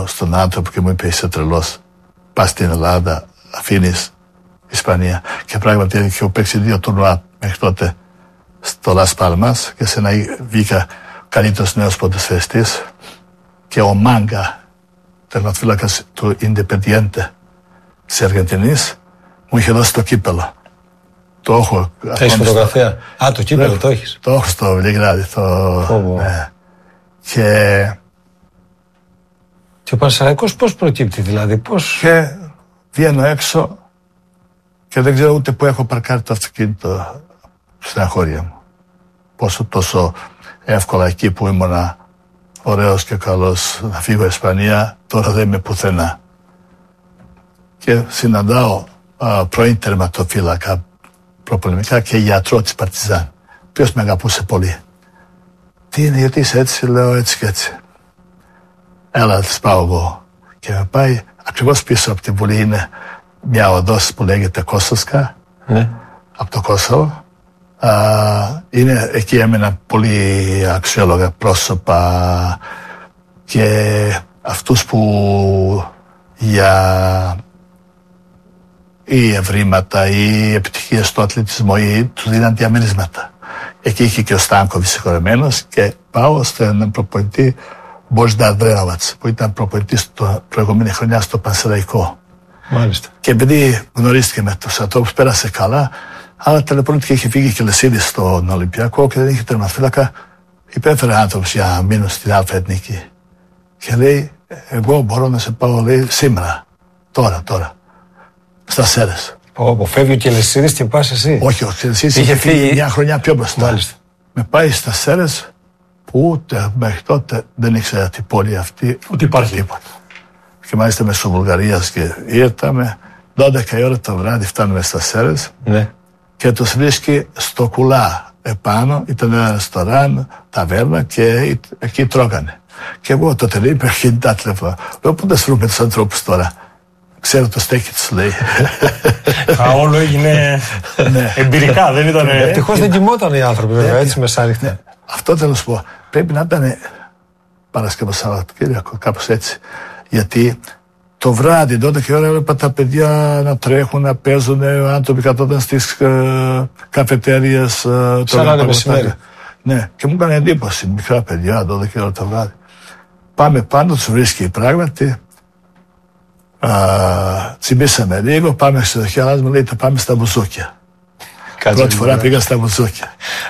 στον άνθρωπο και μου είπε είσαι τρελός, πας στην Ελλάδα, αφήνεις Ισπανία. Και πράγματι είχε παίξει 2 τουρνουά μέχρι τότε στο Las Palmas και σε ένα βγήκα καλύτερος νέος ποδοσφαιριστής και ο Μάγκα, τερματοφύλακας του Independiente της Αργεντινής, μου είχε δώσει το κύπελο. Το έχω. Έχεις φωτογραφία? Το κύπελο το έχεις? Το έχω στο Βελιγράδι. Ναι. Και ο Πανσεραϊκός πώς προκύπτει, δηλαδή, πώς? Και βγαίνω έξω και δεν ξέρω ούτε που έχω παρκάρει το αυτοκίνητο στην αγχώρια μου. Πόσο τόσο εύκολα εκεί που ήμουνα ωραίος και καλός να φύγω Ισπανία, τώρα δεν είμαι πουθενά. Και συναντάω πρώην τερματοφύλακα προπολεμικά και γιατρό της Παρτιζάν, ο οποίος με αγαπούσε πολύ. Τι είναι, γιατί είσαι έτσι? Λέω έτσι και έτσι. Έλα, της πάω εγώ. Και με πάει ακριβώς πίσω από τη Βουλή, είναι μια οδός που λέγεται Κόσοσκα, από το Κόσοβο. Είναι, εκεί έμειναν πολύ αξιόλογα πρόσωπα και αυτούς που για ή ευρήματα ή επιτυχίες στο αθλητισμό ή τους δίναν διαμερίσματα. Εκεί είχε και ο Στάνκοβιτς συγχωρεμένος και πάω στον προπονητή Μπόζνταρ Βρένοβατς, που ήταν προπονητής την προηγούμενη χρονιά στο Πανσεραϊκό. Μάλιστα. Και επειδή γνωρίστηκε με τους ανθρώπους, πέρασε καλά, αλλά τηλεπρόκειται είχε φύγει και Λεσίδης στον Ολυμπιακό και δεν είχε τερματοφύλακα. Υπέφερε άνθρωπος για να μείνω στην Αλφα Εθνική. Και λέει, εγώ μπορώ να σε πάω, λέει, σήμερα, τώρα, στα Σέρες. Φεύγει και ο Λεσίδης και πας εσύ? Όχι, ο Λεσίδης είχε φύγει μια χρονιά πιο μπροστά. Μάλιστα. Με πάει στα Σέρες που ούτε μέχρι τότε δεν ήξερα την πόλη αυτή. Ούτε υπάρχει τίποτα. Και μάλιστα Μεσοβουλγαρίας και ήρθαμε 12 η ώρα το βράδυ, φτάνουμε στα Σέρες. Ναι. Και τους βρίσκει στο Κουλά επάνω, ήταν ένα ρεστοράν, ταβέρνα και εκεί τρώγανε. Και εγώ τότε λέει, είπε 50 τηλέφωνα. Λέω, πού δεν βρούμε τους ανθρώπους τώρα? Ξέρω το στέκι τους, λέει. Όλο έγινε εμπειρικά, δεν ήταν. Ευτυχώς δεν κοιμόταν οι άνθρωποι, βέβαια, έτσι μεσάνυχτα. Αυτό θέλω να σου πω. Πρέπει να ήταν Παρασκευό Σαββατοκύριακο, κάπως έτσι. Γιατί το βράδυ, 12 η ώρα, έβλεπα τα παιδιά να τρέχουν, να παίζουν, άνθρωποι καθόταν στις καφετέριες. Σαν να είναι μεσημέρι. Ναι, και μου έκανε εντύπωση, μικρά παιδιά, 12 η ώρα το βράδυ. Πάμε πάνω, τους βρίσκει πράγματι. Τσιμπήσαμε λίγο, πάμε στο χέρας μου, λέει, θα πάμε στα μπουζούκια. Πρώτη φορά πήγα στα μπουζούκια.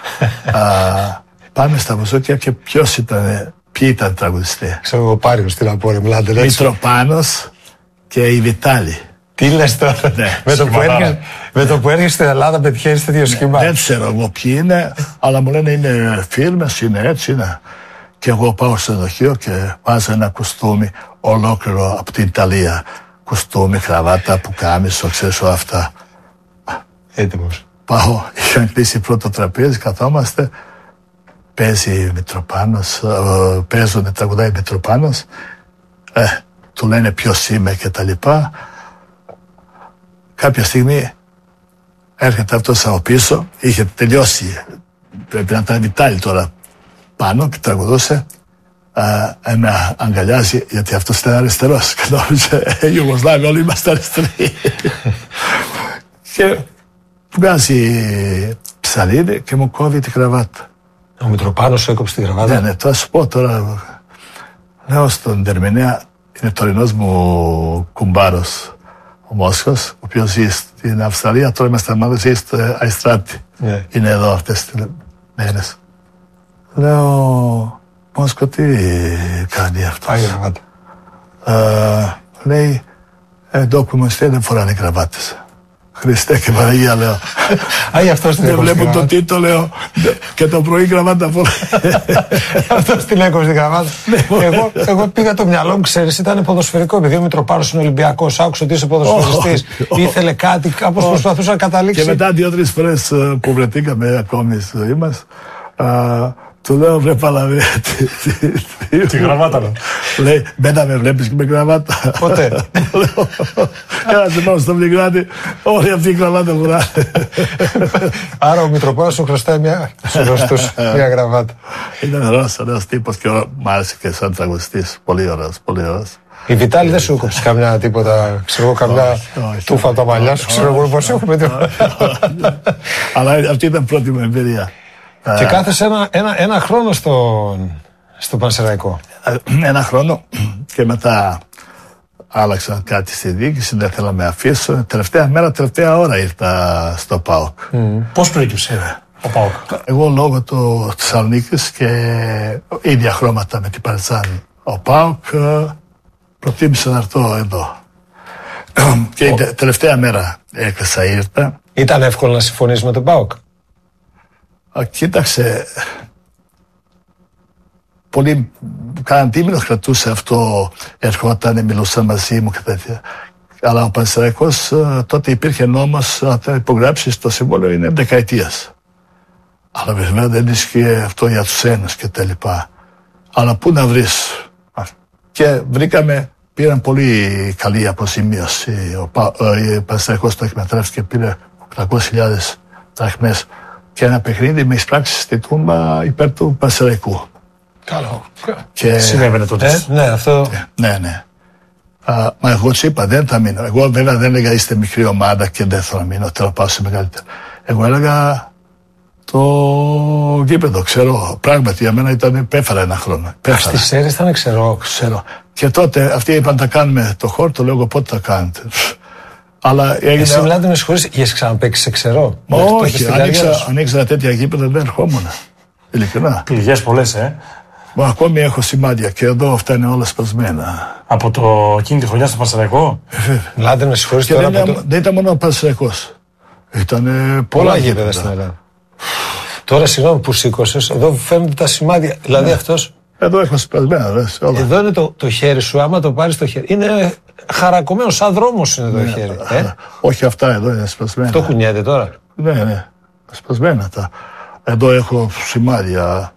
Πάμε στα μπουζούκια και ποιοι ήταν τραγουδιστές? Ξέρω εγώ, Πάριος, τι να πω, ρε Μλάντε. Μητροπάνος και η Βιτάλη. Τι λες τώρα? Με το που έρχεσαι στην Ελλάδα πετυχαίνεις τέτοιο σχήμα? Δεν ξέρω εγώ ποιοι είναι, αλλά μου λένε είναι φίρμες, είναι έτσι, είναι. Και εγώ πάω στο δοχείο και βάζω ένα κουστούμι ολόκληρο από την Ιταλία. Κουστούμι, κραβάτα, πουκάμισο, ξέρω αυτά. Έτοιμος. Πάω, είχαν κλείσει πρώτο τραπέζι, καθόμαστε. Παίζει Μητροπάνος, τραγουδάει Μητροπάνος. Του λένε ποιος είμαι και τα λοιπά. Κάποια στιγμή έρχεται αυτός από πίσω, είχε τελειώσει, πρέπει να ήταν Βιτάλη τώρα πάνω και τραγουδούσε. Με αγκαλιάζει γιατί αυτός ήταν αριστερός. Και νόμιζε, Ιουγκοσλάβοι όλοι είμαστε αριστεροί. Και βγάζει ψαλίδι και μου κόβει τη κραβάτα. Ο Μητροπάνος σου έκοψε τη κραβάτα? Ναι, θα σου πω τώρα. Λέω στον Τερμηνέα, είναι τωρινός μου κουμπάρος ο Μόσχος, ο οποίος ζει στην Αυστραλία, τώρα είμαστε μαζί, ζει στο Αϊστράτη. Είναι εδώ αυτές τις μέρες. Λέω, Μόσχο, τι κάνει αυτό? Πάει γραβάτα. Λέει, εδώ που είμαστε δεν φοράνε κραβάτες. Χριστέ και Παναγία, λέω. Δεν βλέπω το τίτλο, λέω. Και το πρωί κραβάτα φοράνε. Αυτός την έκοψε την κραβάτα. Εγώ πήγα το μυαλό μου, ξέρεις, ήταν ποδοσφαιρικό. Επειδή ο Μητροπάνος είναι Ολυμπιακός, άκουσε ότι είσαι ποδοσφαιριστής. Ήθελε κάτι, κάπως προσπαθούσε να καταλήξει. Και μετά 2-3 φορές που βρεθήκαμε ακόμη στη ζωή μας, του λέω, βρε Παλαβέ, τη γραβάτα λέω. Λέει, δεν θα με βλέπεις και με γραβάτα? Ποτέ. Έλα σε πάω στο Βελιγράδι, όλη αυτή η γραβάτα βουρά. Άρα ο Μητροπάνος σου χρωστάει μια γραβάτα. Ήταν ωραίος τύπος και μ' άρεσε και σαν τραγουδιστής. Πολύ ωραίος, πολύ ωραίος. Η Βιτάλη δεν σου κόψει καμιά τίποτα, ξέρω εγώ, καμιά τούφα από τα μαλλιά σου, ξέρω εγώ πώς έχουμε τίποτα. Αλλά αυτή ήταν πρώτη μου εμπειρία. Και κάθεσαι ένα χρόνο στο Πανσεραϊκό. Ένα χρόνο και μετά άλλαξα κάτι στη διοίκηση, δεν θέλω να με αφήσω. Τελευταία ώρα ήρθα στο ΠΑΟΚ. Πώς προέκυψε ο ΠΑΟΚ? Εγώ λόγω του Θεσσαλονίκης και ίδια χρώματα με την Παρτιζάν. Ο ΠΑΟΚ προτίμησε να έρθω εδώ. Και η τελευταία μέρα έκλεισα, ήρθα. Ήταν εύκολο να συμφωνήσεις με τον ΠΑΟΚ? Κοίταξε, πολύ κανένα κρατούσε αυτό, ερχόταν, μιλούσαν μαζί μου και τέτοια. Αλλά ο Πανσεραϊκός τότε υπήρχε νόμος, αν υπογράψεις το συμβόλαιο είναι δεκαετίας. Αλλά βέβαια δεν ισχύει αυτό για τους ένας και τα λοιπά. Αλλά πού να βρεις. Και πήραν πολύ καλή αποζημίωση. Ο Πανσεραϊκός το εκμετρεύσει και πήρε 800.000 δραχμές και ένα παιχνίδι με εισπράξεις στη Τούμπα υπέρ του Πανσεραϊκού. Καλό. Συνέβαινε τότε. Ναι, αυτό. Ναι. Μα εγώ του είπα δεν θα μείνω. Εγώ βέβαια δεν έλεγα είστε μικρή ομάδα και δεν θέλω να μείνω. Θέλω να πάω σε μεγαλύτερα. Εγώ έλεγα το γήπεδο, ξέρω. Πράγματι για μένα πέφερα ένα χρόνο. Στη Σέρες ήταν ξέρω. Και τότε αυτοί είπαν τα κάνουμε το χόρτο, λέω πότε θα κάνετε. Αλλά έγινε. Εσύ μιλάτε με συγχωρείς, είχες ξαναπαίξει σε ξερό? Όχι, αν ήξερα τέτοια γήπεδα δεν ερχόμουν. Ειλικρινά. Πληγές πολλές, Μα ακόμη έχω σημάδια και εδώ αυτά είναι όλα σπασμένα. Από εκείνη τη χρονιά στο Πανσεραϊκό. Μιλάτε με συγχωρείς τώρα. Δεν ήταν μόνο ο Πανσεραϊκός. Ήταν πολλά γήπεδα στην Ελλάδα. Τώρα συγγνώμη που σήκωσες, εδώ φαίνονται τα σημάδια. Δηλαδή αυτός. Εδώ έχω σπασμένα. Εδώ είναι το χέρι σου, άμα το πάρεις το χέρι. Είναι χαρακωμένο, σαν δρόμος είναι το χέρι. Όχι αυτά εδώ είναι σπασμένα. Αυτό κουνιέται τώρα. Ναι, σπασμένα τα. Εδώ έχω σημάδια.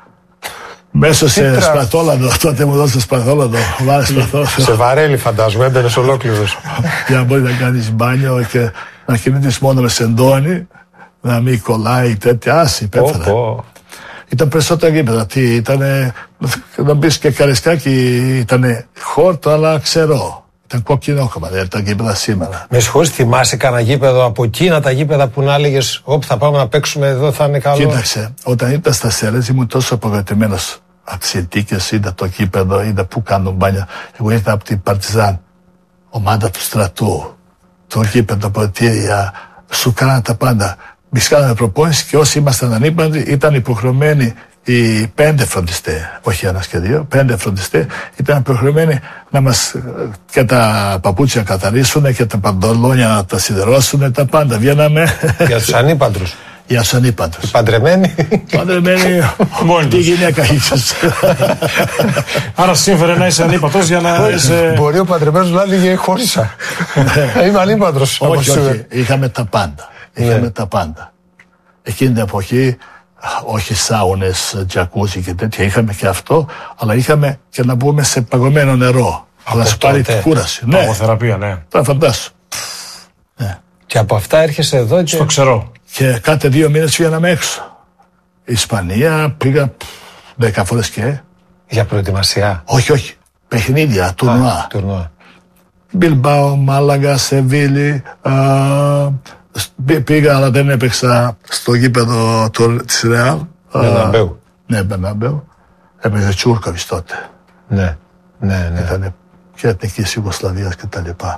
Μέσα σε σπαθόλαδο, τότε μου δώσε σπαθόλαδο. Βάλε σπαθόλαδο. Σε βαρέλι φαντάζομαι, έμπαινες ολόκληρος. Για να μπορεί να κάνεις μπάνιο και να κινητείς μόνο με σεντόνι, να μην κολλάει τέτοια άση, πέθανε. Ήταν περισσότερα γήπεδα. Να μπεις και Καρισκάκι, ήταν χόρτο, αλλά ξερό. Ήταν κόκκινο χώμα, δεν ήταν γήπεδα σήμερα. Με συγχωρείς, θυμάσαι κανένα γήπεδο από εκείνα τα γήπεδα που να έλεγες όπου θα πάμε να παίξουμε εδώ θα είναι καλό? Κοίταξε, όταν ήρθα στα Σέρες ήμουν τόσο απογοητευμένος από τις συνθήκες, είδα το γήπεδο, είδα που κάνουν μπάνια. Εγώ ήρθα από την Παρτιζάν, ομάδα του στρατού, το γήπεδο, ποτήρια, σου κάνανε τα πάντα. Εμείς κάναμε προπόνηση και όσοι ήμασταν ανήπαντροι ήταν υποχρεωμένοι οι 5 φροντιστές, όχι ένας και 2, 5 φροντιστές ήταν υποχρεωμένοι να μας και τα παπούτσια καθαρίσουν και τα παντολόνια να τα σιδερώσουν, τα πάντα. Βγαίναμε. Για τους ανήπαντρους. Για τους ανήπαντρους. Οι παντρεμένοι. Παντρεμένοι. Τι γυναίκα είχες. Άρα σύμφερε να είσαι ανήπαντρος για να είσαι. Μπορεί ο παντρεμένος να έλεγε χώρισα. Είμαι ανήπαντρος. Όχι, είχαμε τα πάντα. Είχαμε τα πάντα. Εκείνη την εποχή, όχι σάουνες, τζακούζι και τέτοια, είχαμε και αυτό, αλλά είχαμε και να μπούμε σε παγωμένο νερό. Αλλά σου πάρει την κούραση. Παγωθεραπεία, ναι. Τώρα φαντάσου. Και από αυτά έρχεσαι εδώ και. Στο ξερό. Και κάθε 2 μήνες πήγαμε έξω. Ισπανία πήγα 10 φορές και. Για προετοιμασία. Όχι. Παιχνίδια, τουρνουά. Μπιλμπάο, Μάλαγα, Σεβίλη. Πήγα, αλλά δεν έπαιξα στο γήπεδο της Ρεάλ. Μπερναμπέου. Ναι, Μπερναμπέου. Έπαιζε Τσούρκοβιτς τότε. Ναι. Ήταν και εθνικής Ιουγκοσλαβίας και τα λοιπά.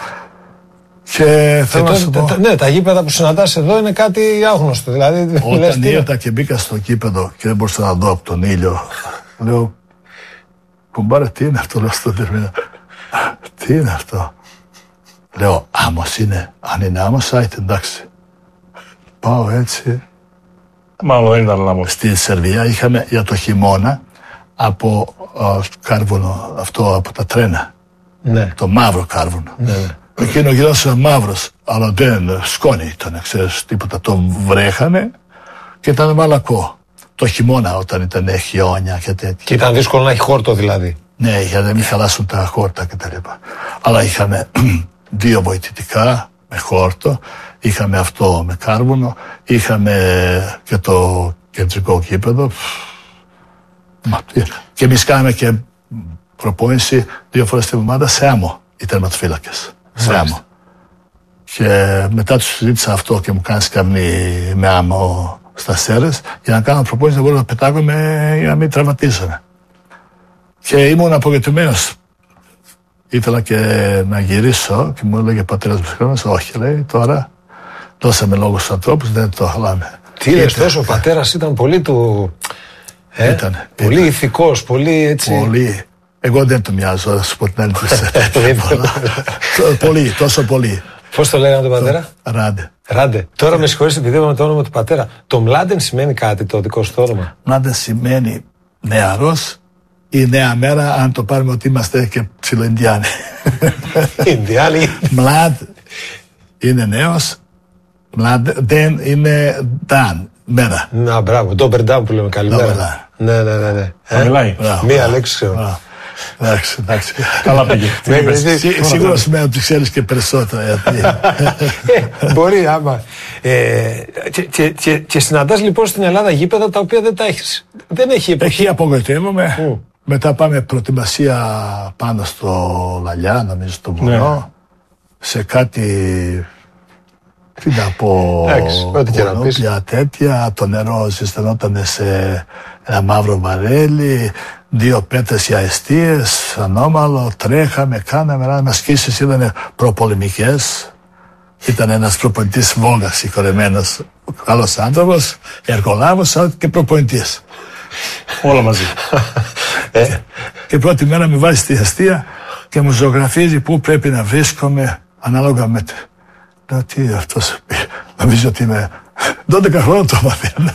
Και θέλω να σου πω. Ναι, τα γήπεδα που συναντάς εδώ είναι κάτι άγνωστο. Δηλαδή, όταν ήρθα και μπήκα στο γήπεδο και δεν μπορούσα να δω από τον ήλιο, λέω, κουμπάρε, τι είναι αυτό, λέω στον τερμήνα. Τι είναι αυτό. Λέω, άμμος είναι. Αν είναι άμμος, άιτε, εντάξει. Πάω έτσι. Μάλλον δεν ήταν άμμος. Στη Σερβία είχαμε για το χειμώνα από κάρβουνο, αυτό από τα τρένα. Ναι. Το μαύρο κάρβουνο. Ναι. Εκείνο γυρός μαύρος, αλλά δεν σκόνη ήταν, ξέρεις, τίποτα. Το βρέχανε και ήταν μαλακό. Το χειμώνα όταν ήταν χιόνια και τέτοια. Και ήταν δύσκολο να έχει χόρτο δηλαδή. Ναι, για να μην χαλάσουν τα χόρτα και τα λοιπά. Αλλά είχαμε 2 βοηθητικά με χόρτο, είχαμε αυτό με κάρβουνο, είχαμε και το κεντρικό γήπεδο. Και εμείς κάναμε και προπόνηση 2 φορές την εβδομάδα σε άμμο οι τερματοφύλακες. Σε άμμο. Και μετά του συζήτησα αυτό και μου κάνει καμνή με άμμο στα Σέρρες για να κάνω προπόνηση να μπορώ να πετάγομαι για να μην τραυματίζομαι. Και ήμουν απογοητευμένος. Ήθελα και να γυρίσω και μου έλεγε ο πατέρας μου συγχρόνως, όχι, λέει, τώρα δώσαμε λόγο στους ανθρώπους, δεν το χαλάμε. Τι λες τόσο, ο πατέρας ήταν πολύ του... πολύ ηθικός, πολύ έτσι... Πολύ. Εγώ δεν του μοιάζω, να σου πω την αλήθεια. Πολύ, τόσο πολύ. Πώς το λέγανε τον πατέρα? Ράντε. Τώρα με συγχωρείς επειδή είπαμε το όνομα του πατέρα. Το Μλάντεν σημαίνει κάτι το δικό σου το όνομα? Μλάντεν σημαίνει νεαρός ή νέα μέρα, αν το πάρουμε ότι είμαστε και ψιλοϊνδιάνοι. Ινδιάνοι. Μλάντ είναι νέος, Μλάντεν είναι Νταν, μέρα. Να, μπράβο, Ντόμπερ Ντάν που λέμε καλημέρα. Ναι. Μιλάει. Μία λέξη ξέρω. Εντάξει. Καλά πήγε. Σίγουρα σημαίνει ότι ξέρεις και περισσότερα. Μπορεί άμα. Και συναντάς λοιπόν στην Ελλάδα γήπεδα τα οποία δεν τα έχεις. Δεν έχει εποχή. Εκεί απογοητεύομαι. Μετά πάμε προετοιμασία πάνω στο Λαλιά, νομίζω στο βουνό. Σε κάτι... Τι να πω, βουνόπια τέτοια, το νερό ζεσθενόταν σε ένα μαύρο βαρέλι, 2 πέτρες για αιστείες, ανώμαλο, τρέχαμε, κάναμε, μας σκίσεις ήταν προπολεμικές. Ήταν ένας προπονητής Βόλγας, συγχωρεμένος, καλός άνθρωπος, εργολάβος και προπονητής. Όλα μαζί. Και πρώτη μέρα με βάζει στη αιστεία και μου ζωγραφίζει πού πρέπει να βρίσκομαι ανάλογα με... Τι αυτός, νομίζω ότι είμαι 12 χρόνων το μαθαίνω.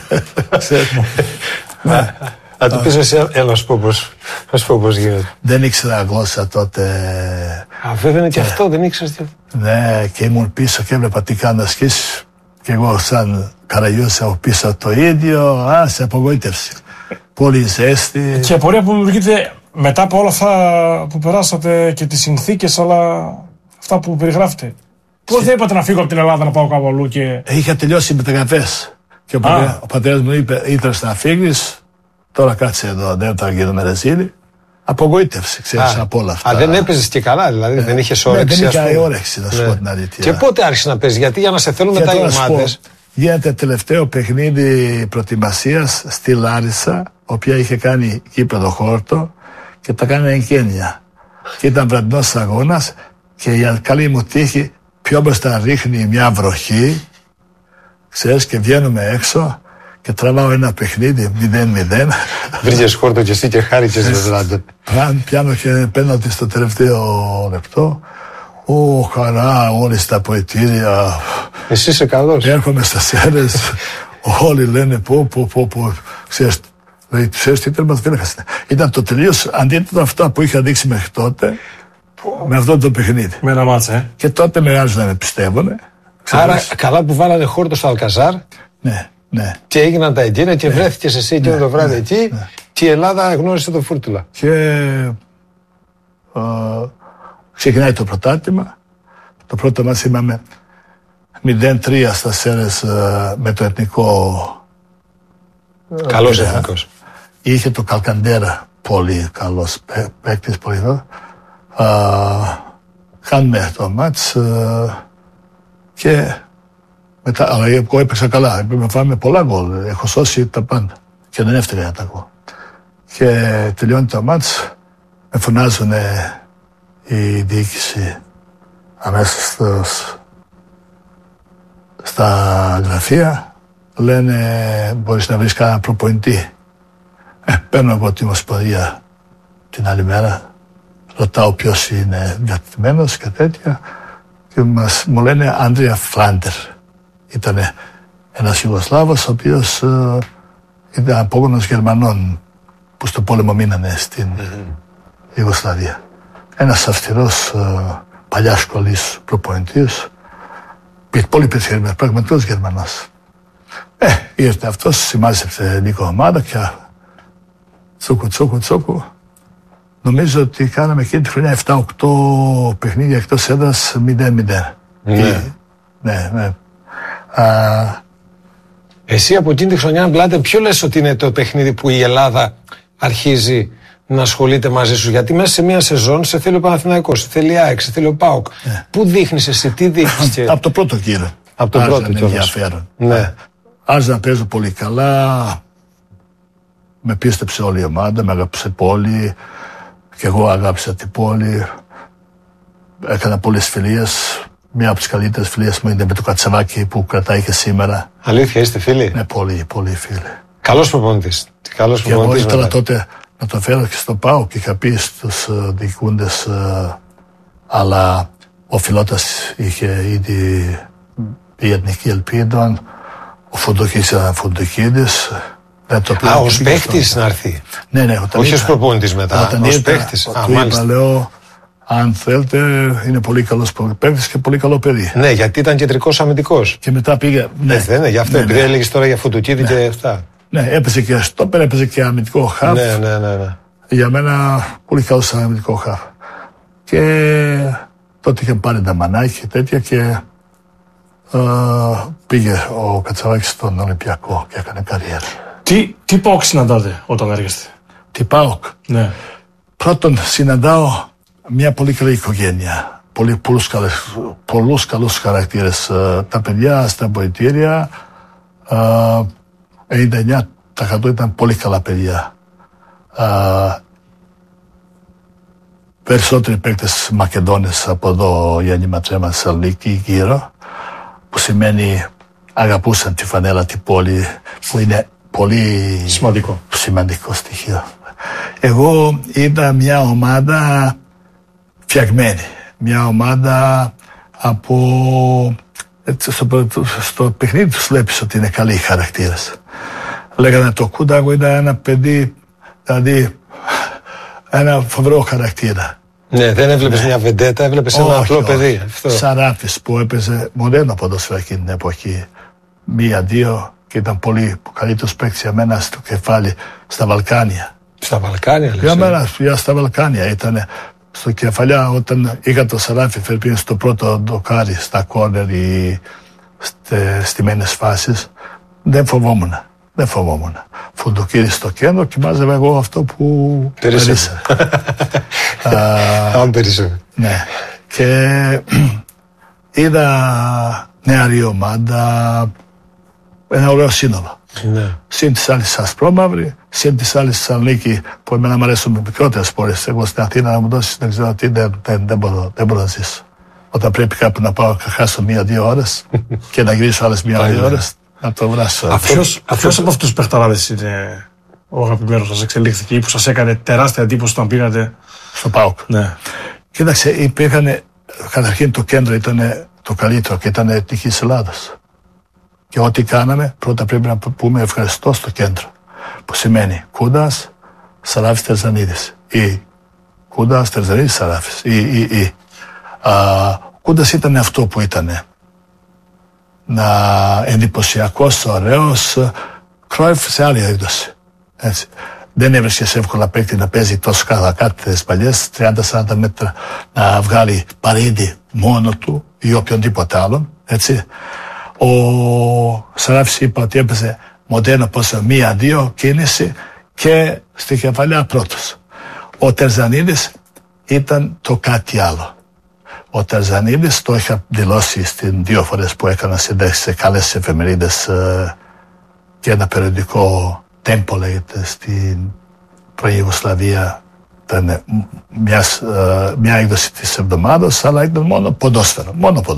Να του πεις εσύ, να σου πω πώς γίνεται. Δεν ήξερα γλώσσα τότε. Βέβαια είναι και αυτό, δεν ήξερες τι. Ναι, και ήμουν πίσω και έβλεπα τι κάνω ασκήσεις. Και εγώ σαν Καραγιός έχω πίσω το ίδιο, σε απογοήτευση. Πολύ ζέστη. Και απορία που δημιουργείται μετά από όλα αυτά που περάσατε και τις συνθήκες, αλλά αυτά που περιγράφετε. Πώς δεν είπατε να φύγω από την Ελλάδα να πάω κάπου αλλού και... Είχα τελειώσει οι μεταγραφές. Και ο πατέρας μου είπε, ήθελες να φύγεις, τώρα κάτσε εδώ, δεν θα γίνουμε ρεζίλοι. Απογοήτευση, ξέρεις, από όλα αυτά. Δεν έπαιζες και καλά, δηλαδή δεν είχες όρεξη. Δεν είχα όρεξη, να σου πω την αλήθεια. Και πότε άρχισες να παίζεις, γιατί για να σε θέλουν μετά οι ομάδες. Γίνεται τελευταίο παιχνίδι προετοιμασίας στη Λάρισα, οποία είχε κάνει γήπεδο χόρτο και τα κάνει εγγένεια. Και ήταν βραδινός αγώνας και η καλή μου τύχη πιο μπροστά ρίχνει μια βροχή, ξέρεις, και βγαίνουμε έξω και τραβάω ένα παιχνίδι 0-0. Βρήκες χόρτο και εσύ και χάρηκες δηλαδή. Πιάνω και πέναλτι στο τελευταίο λεπτό. Χαρά, όλοι στα ποητήρια. Εσύ είσαι καλός. Έρχομαι στα Σέρρες, όλοι λένε πω. Ξέρεις τι τερματοφύλακας είναι. Ήταν το τελείως αντίθετο αυτά που είχα δείξει μέχρι τότε. Με αυτό το παιχνίδι. Με ένα μάτσα, Και τότε μεγάλους να με πιστεύουνε. Άρα καλά που βάλανε χόρτο στο Αλκαζάρ. Ναι. Και έγιναν τα εγγένεια και βρέθηκες εσύ εκείνο το βράδυ εκεί και η Ελλάδα γνώρισε το Φούρτουλα. Και ξεκινάει το πρωτάθλημα. Το πρώτο μας είπαμε 0-3 στα Σέρρες με το εθνικό. Καλός εθνικός. Είχε το Καλκαντέρα, πολύ καλός παίκτης, πολύ καλό. Κάνουμε το μάτς και μετά, αλλά εγώ έπαιξα καλά, έπρεπε να φάμε πολλά γκολ, έχω σώσει τα πάντα και δεν έφταιγα να τα ακούω. Και τελειώνει το μάτς, με φωνάζουν η διοίκηση αμέσως στα γραφεία, λένε μπορείς να βρεις κανένα προπονητή. Παίρνω εγώ τη Ομοσπονδία την άλλη μέρα, ρωτάω ποιος είναι διατεθειμένος και τέτοια και μου λένε Άντρια Φλάντερ. Ήταν ένας Ιουγκοσλάβος ο οποίος ήταν απόγονος Γερμανών που στο πόλεμο μείνανε στην Ιουγκοσλαβία. Ένας αυστηρός παλιάς σχολής προπονητής, πολύ πεθερημένος, πραγματικός Γερμανός. Ήρθε αυτός, συμμάζεψε λίγο ομάδα και τσούκου. Νομίζω ότι κάναμε εκείνη τη χρονιά 7-8 παιχνίδια εκτός έδρας 0-0. Ναι. Εσύ από εκείνη τη χρονιά, Μπλάντερ, ποιο λες ότι είναι το παιχνίδι που η Ελλάδα αρχίζει να ασχολείται μαζί σου? Γιατί μέσα σε μια σεζόν σε θέλει ο Παναθηναϊκός, σε θέλει η ΑΕΚ, σε θέλει ο ΠΑΟΚ. Πού δείχνεις εσύ, τι δείχνεις? Από το πρώτο κύριο. Από το πρώτο είναι ενδιαφέρον. Ναι. Άρχισα να παίζω πολύ καλά. Με πίστεψε όλη η ομάδα, με αγάπησε πολύ. Και εγώ αγάπησα την πόλη. Έκανα πολλές φιλίες. Μία από τις καλύτερες φιλίες μου είναι με το Κατσαβάκι που κρατάει και σήμερα. Αλήθεια, είστε φίλοι? Ναι, πολύ, πολύ φίλοι. Καλός προπονητής. Και εγώ ήθελα τότε να το φέρω και στο ΠΑΟΚ και είχα πει στους διοικούντες, αλλά ο Φιλότας είχε ήδη η Εθνική Ελπίδα, ο Φουντοκίδης ήταν Φουντοκίδης. Ως παίχτης να έρθει. Ναι, όχι ως προπονητής μετά, ως παίχτης. Του είπα, λέω, αν θέλετε, είναι πολύ καλός παίκτης και πολύ καλό παιδί. Ναι, γιατί ήταν κεντρικός αμυντικός. Και μετά πήγε. Ναι, δεν είναι, γι' αυτό, επειδή έλεγες τώρα για Φουντοκίδη και αυτά. Ναι, έπαιζε και στόπερ, έπαιζε και αμυντικό χαφ. Ναι. Για μένα, πολύ καλός αμυντικό χαφ. Και τότε είχε πάρει τα μανάκια και τέτοια και πήγε ο Κατσαβάκης στον Ολυμπιακό και έκανε καριέρα. Τι ΠΑΟΚ συναντάτε όταν έρχεστε? Τι ΠΑΟΚ? Ναι. Πρώτον, συναντάω μια πολύ καλή οικογένεια. Πολλούς καλούς χαρακτήρες. Τα παιδιά στα βοηθήρια, 99% ήταν πολύ καλά παιδιά. Περισσότεροι παίκτες Μακεδόνες από εδώ, Γιάννη Ματρέμα, Θεσσαλονίκη, γύρω, που σημαίνει αγαπούσαν τη φανέλα, την πόλη, που είναι πολύ σημαντικό στοιχείο. Εγώ είδα μια ομάδα φτιαγμένη, μια ομάδα από... στο παιχνίδι τους βλέπεις ότι είναι καλοί χαρακτήρες. Λέγανε το Κούνταγο ήταν ένα παιδί, δηλαδή ένα φοβερό χαρακτήρα. Ναι, δεν έβλεπες μια βεντέτα, έβλεπες ένα απλό παιδί. Σαράφης που έπαιζε μοντέρνο ποδόσφαιρο εκείνη την εποχή. 1-2 και ήταν πολύ καλύτερος παίκτης για μένα στο κεφάλι στα Βαλκάνια. Στα Βαλκάνια, λες? Για μένα, στα Βαλκάνια ήταν στο κεφαλιά όταν είχα το Σαράφη φέρει στο πρώτο δοκάρι, στα κόρνερ ή στημένες φάσεις. Δεν φοβόμουν. Φουντοκίδης στο κέντρο και μάζευα εγώ αυτό που περίσσευε. Αν περίσσευε. Ναι. Και είδα νεαρή ομάδα, ένα ωραίο σύνολο. Ναι. Συν της άλλης Ασπρόμαυρη, συν της άλλης Θεσσαλονίκη που εμένα μου αρέσουν με μικρότερες πόλεις. Εγώ στην Αθήνα να μου δώσεις δεν ξέρω τι, δεν μπορώ να ζήσω. Όταν πρέπει κάπου να πάω να χάσω 1-2 ώρες και να γυρίσω άλλες 1-2 ώρες, να το βράσω. Ποιος από αυτούς τους παιχταράδες είναι ο αγαπημένος σας, εξελίχθηκε ή που σας έκανε τεράστια εντύπωση όταν πήγατε στο ΠΑΟΚ? Ναι. Κοίταξε, υπήρχαν, καταρχήν το κέντρο ήταν το καλύτερο και ήταν ευτυχής Ελλάδας. Και ό,τι κάναμε, πρώτα πρέπει να πούμε ευχαριστώ στο κέντρο. Που σημαίνει Κούντας, Σαράφης, Τερζανίδης. Ή Κούντας, Τερζανίδης, Σαράφης. Ο Κούντας ήταν αυτό που ήταν. Εντυπωσιακός, ωραίος, Κρόιφ σε άλλη έκδοση. Έτσι. Δεν έβρισκες εύκολα παίκτη να παίζει τόσο κατά τις παλιές, 30-40 μέτρα να βγάλει παρίδι μόνο του ή οποιονδήποτε άλλον. Έτσι. Ο Σαράφης είπα ότι έπαιζε μοντέρνο πόσο 1-2 κίνηση και στη κεφαλιά πρώτος. Ο Τερζανίδης ήταν το κάτι άλλο. Ο Τερζανίδης το είχα δηλώσει στην 2 φορές που έκανα συνδέσεις σε καλές εφημερίδες και ένα περιοδικό Τέμπο λέγεται στην πρώην Ιουγκοσλαβία. Ήταν μια έκδοση της εβδομάδας, αλλά ήταν μόνο ποδόσφαιρο.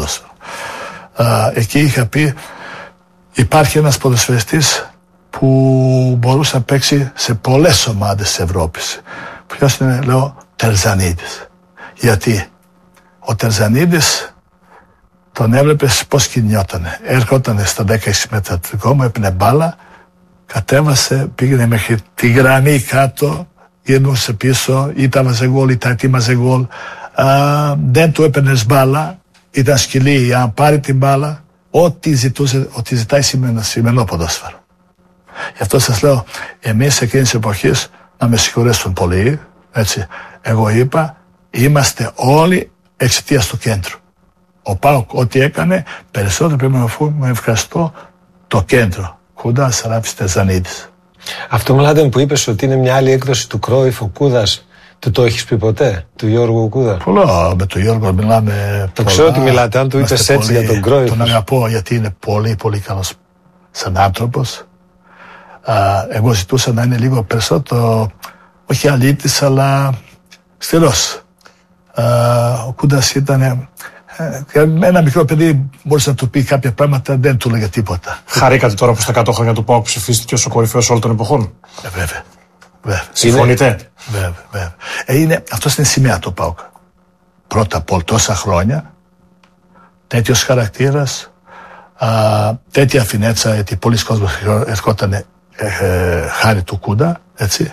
Εκεί είχα πει υπάρχει ένας ποδοσφαιριστής που μπορούσε να παίξει σε πολλές ομάδες της Ευρώπης. Ποιος είναι? Λέω Τερζανίδης. Γιατί ο Τερζανίδης τον έβλεπες πως κινιότανε. Έρχονταν στα 16 μέτρα του δικό μου, έπαιρνε μπάλα, κατέβασε, πήγαινε μέχρι τη γραμμή κάτω, γυρνούσε πίσω, ή τα βάζε γκολ ή τα ετοίμαζε γκολ. Δεν του έπαιρνες μπάλα, ήταν σκυλή, αν πάρει την μπάλα, ό,τι ζητάει σημερινό ποδόσφαιρο. Γι' αυτό σας λέω, εμείς εκείνης της εποχής, να με συγχωρέσουν πολύ, έτσι, εγώ είπα, είμαστε όλοι εξαιτίας του κέντρου. Ο ΠΑΟΚ ό,τι έκανε, περισσότερο πρέπει να ευχαριστώ το κέντρο. Κούντας, Σαράφης, Τερζανίδης. Αυτό Μλάντεν που είπες ότι είναι μια άλλη έκδοση του Κρόιφ, ο Κούδας, το έχεις πει ποτέ, του Γιώργου Κούδα? Πολλά, με τον Γιώργο μιλάμε. Το ξέρω ότι μιλάτε, αν του είπες έτσι για τον Κρόιφ. Τον αγαπώ γιατί είναι πολύ, πολύ καλός σαν άνθρωπος. Εγώ ζητούσα να είναι λίγο περισσότερο, όχι αλήτης, αλλά σκληρός. Ο Κούδας ήταν. Ένα μικρό παιδί μπορούσε να του πει κάποια πράγματα, δεν του έλεγε τίποτα. Χαρήκατε τώρα που στα 100 χρόνια του ΠΑΟΚ ψηφίστηκε ως ο κορυφαίος όλων των εποχών? Βέβαια. Συμφωνείτε? Βέβαια. Αυτός είναι σημαία του ΠΑΟΚ. Πρώτα απ' όλα τόσα χρόνια, τέτοιος χαρακτήρας, τέτοια φινέτσα, γιατί πολλοί κόσμος ερχόταν χάρη του Κούδα, έτσι.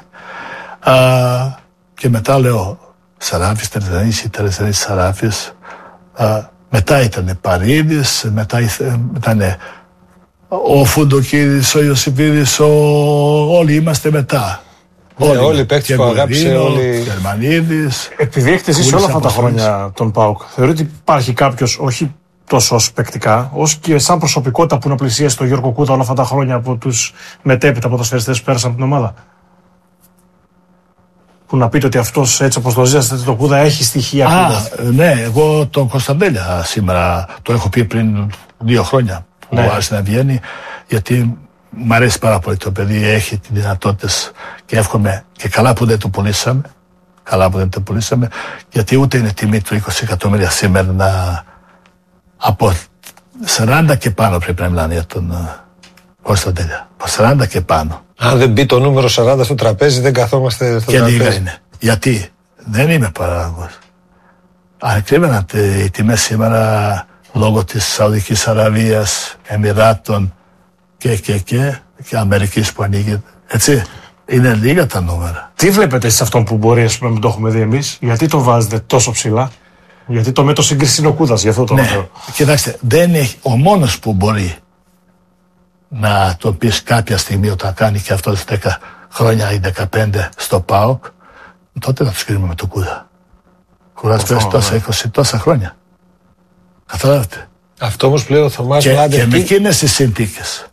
Και μετά λέω Σαράφης, Τερζανής, Σαράφης. Μετά ήταν Παρίδης, μετά ήταν ο Φουντοκίδης, ο Ιωσιπίδης, όλοι είμαστε μετά. Όλοι οι παίκτες που αγάπησε, όλοι. Γερμανίδης. Επειδή έχετε ζήσει όλα αυτά τα χρόνια τον ΠΑΟΚ, θεωρείτε ότι υπάρχει κάποιος, όχι τόσο ως παικτικά, ως και σαν προσωπικότητα που να πλησίασε τον Γιώργο Κούδα όλα αυτά τα χρόνια από τους μετέπειτα ποδοσφαιριστές που πέρασαν την ομάδα? Που να πείτε ότι αυτός, έτσι όπως το ζήσατε, το Κούδα έχει στοιχεία. Ναι, εγώ τον Κωνσταντέλια σήμερα το έχω πει πριν 2 χρόνια που άρχισε να βγαίνει, γιατί μου αρέσει πάρα πολύ το παιδί, έχει τις δυνατότητες και εύχομαι και καλά που δεν το πουλήσαμε. Γιατί ούτε είναι τιμή του 20 εκατομμύρια σήμερα να. Από 40 και πάνω πρέπει να μιλάνε για τον Κωνσταντέλια. Από 40 και πάνω. Αν δεν μπει το νούμερο 40 στο τραπέζι, δεν καθόμαστε στο τραπέζι. Και λίγα είναι. Γιατί δεν είμαι παράγωγος. Ανεκρίμεναν οι τιμές σήμερα λόγω της Σαουδικής Αραβίας, Εμιράτων και Αμερικής που ανοίγει. Έτσι. Είναι λίγα τα νούμερα. Τι βλέπετε σε αυτόν που μπορεί να μην το έχουμε δει εμείς? Γιατί το βάζετε τόσο ψηλά? Γιατί το με το σύγκριση είναι ο Κούδας, γι' αυτό το λέω. Κοιτάξτε, δεν έχει, ο μόνος που μπορεί να το πεις κάποια στιγμή όταν κάνει και αυτός 10 χρόνια ή 15 στο ΠΑΟΚ, τότε να τους κρίνουμε με το Κούδα. Κούδας πέσει τόσα χρόνια. Καταλάβετε. Αυτό όμως πλέον ο Θωμάς Μλάντεν. Και με εκείνες τις συνθήκες.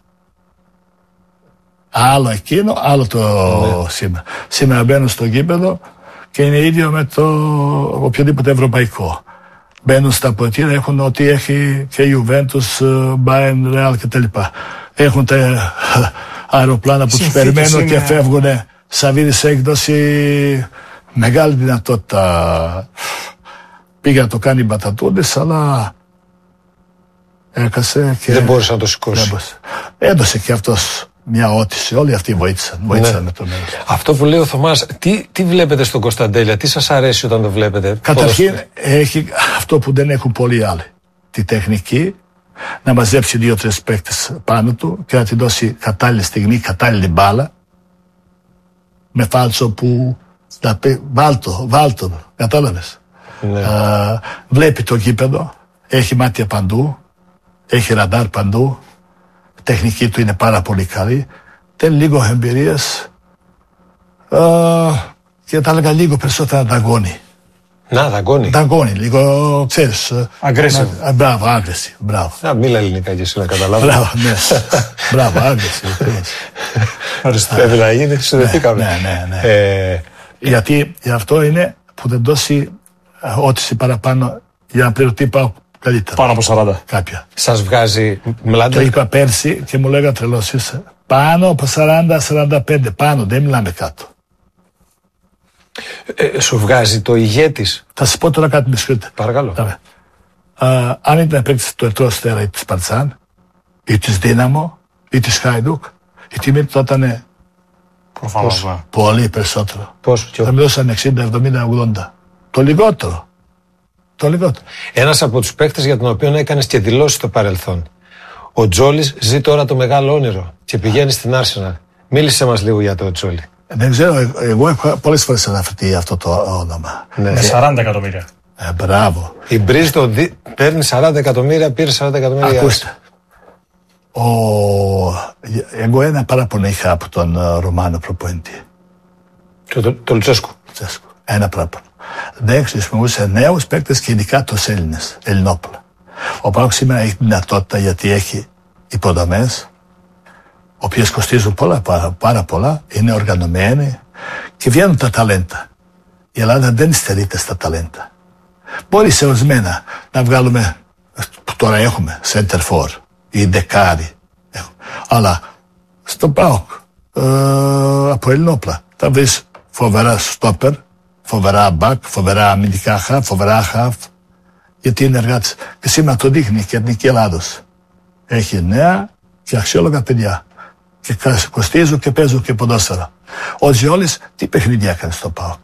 Άλλο εκείνο, άλλο το σήμερα. Σήμερα μπαίνουν στο γήπεδο και είναι ίδιο με το οποιοδήποτε ευρωπαϊκό. Μπαίνουν στα ποτήρια, έχουν ό,τι έχει και Juventus, Bayern, Real κτλ. Έχουν τα αεροπλάνα που τους περιμένουν και φεύγουν. Σαββίδης έχει δώσει μεγάλη δυνατότητα. Πήγε να το κάνει Μπατατούδης, αλλά έκασε και δεν μπόρεσε να το σηκώσει. Έδωσε και αυτός μια ότιση. Όλοι αυτοί βοήθησαν με το μέλλον. Αυτό που λέει ο Θωμάς, τι βλέπετε στον Κωνσταντέλια, τι σας αρέσει όταν το βλέπετε? Καταρχήν έχει αυτό που δεν έχουν πολλοί άλλοι. Τη τεχνική, να μαζέψει 2-3 παίκτες πάνω του και να τη δώσει κατάλληλη στιγμή, κατάλληλη μπάλα. Με φάλτσο που θα πει βάλτο, κατάλαβες. Ναι. Βλέπει το γήπεδο, έχει μάτια παντού, έχει ραντάρ παντού. Τεχνική του είναι πάρα πολύ καλή. Θέλει λίγο εμπειρίας και θα έλεγα λίγο περισσότερα δαγκώνει. Δαγκώνει, λίγο, ξέρεις. Aggressive. Μπράβο, aggressive, μπράβο. Μίλα ελληνικά και εσύ να καταλάβω. Μπράβο, ναι. Μπράβο, aggressive. Πρέπει να γίνει, συνδεθήκαμε. Ναι. Γιατί αυτό είναι που δεν δώσει ότιση παραπάνω για να πληρωθεί καλύτερα. Πάνω από 40. Κάποια. Σας βγάζει Μλάντεν? Το είπα πέρσι και μου λέγα τρελός είσαι. Πάνω από 40-45, πάνω, δεν μιλάμε κάτω. Σου βγάζει το ηγέτης? Θα σας πω τώρα κάτι με συγχωρείτε. Παρακαλώ. Αν ήταν παίκτης του Ερυθρού Αστέρα ή της Παρτιζάν ή της Δύναμο ή της Χάιντουκ, η τιμή του θα ήταν πολύ περισσότερο. Πώς? Θα με δώσαν 60-70-80. Το λιγότερο. Ένας από τους παίκτες για τον οποίο έκανες και δηλώσεις στο παρελθόν. Ο Τζόλης ζει τώρα το μεγάλο όνειρο και πηγαίνει στην Άρσεναλ. Μίλησε μας λίγο για το Τζόλη. Δεν ξέρω, εγώ έχω πολλές φορές αναφερθεί αυτό το όνομα. Ναι. Με 40 εκατομμύρια. Μπράβο. Η Μπρίζ παίρνει 40 εκατομμύρια, πήρε 40 εκατομμύρια. Ακούστε. Εγώ ένα παράπονο είχα από τον Ρωμάνο προπονητή. Το Λουτσέσκου. Ένα παράπονο. Δεν χρησιμοποιούσε νέους παίκτες και ειδικά τους Έλληνες, Ελληνόπουλα. Ο ΠΑΟΚ σήμερα έχει δυνατότητα γιατί έχει υποδομές. οποίες κοστίζουν πάρα πολλά, είναι οργανωμένοι και βγαίνουν τα ταλέντα. Η Ελλάδα δεν στερείται στα ταλέντα. Μπορεί σε ορισμένα να βγάλουμε, που τώρα έχουμε, center for ή δεκάρι, αλλά στο ΠΑΟΚ από Ελληνόπλα θα βρεις φοβερά στόπερ, φοβερά μπακ, φοβερά αμυντικά χαφ, φοβερά χαφ, γιατί είναι εργάτες. Και σήμερα το δείχνει και η Εθνική Ελλάδος. Έχει νέα και αξιόλογα παιδιά. Και κοστίζουν και παίζουν και ποδόσφαιρα. Ο Τζιόλης τι παιχνίδια έκανε στο ΠΑΟΚ.